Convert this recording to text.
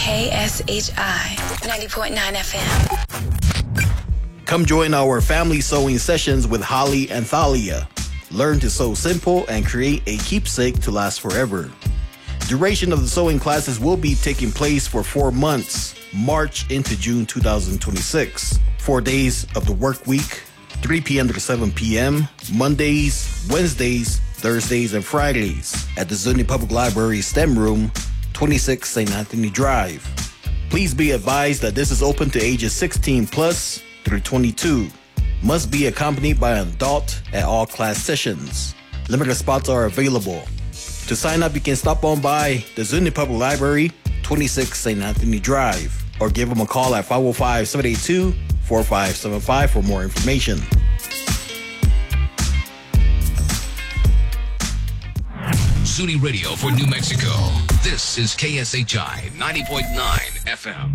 KSHI 90.9 FM. Come join our family sewing sessions with Holly and Thalia. Learn to sew simple and create a keepsake to last forever. Duration of the sewing classes will be taking place for 4 months, March into June 2026. 4 days of the work week, 3 p.m. to 7 p.m., Mondays, Wednesdays, Thursdays, and Fridays at the Zuni Public Library STEM Room, 26 St. Anthony Drive. Please be advised that this is open to ages 16 plus through 22. Must be accompanied by an adult at all class sessions. Limited spots are available. To sign up, you can stop on by the Zuni Public Library, 26 St. Anthony Drive, or give them a call at 505-782-4575 for more information. Zuni Radio for New Mexico. This is KSHI 90.9 FM.